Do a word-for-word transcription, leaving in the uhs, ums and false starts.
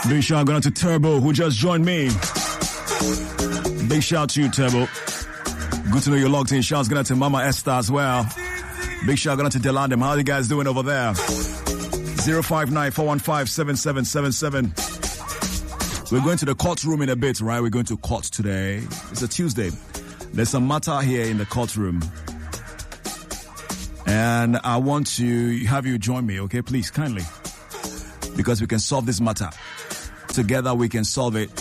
Big shout out to Turbo, who just joined me. Big shout out to you, Turbo. Good to know you're logged in. Shouts going out to Mama Esther as well. Big shout out to Delandem. How are you guys doing over there? zero five nine, four one five, seven seven seven seven. We're going to the courtroom in a bit, right? We're going to court today. It's a Tuesday. There's a matter here in the courtroom. And I want to have you join me, okay? Please, kindly. Because we can solve this matter. Together we can solve it.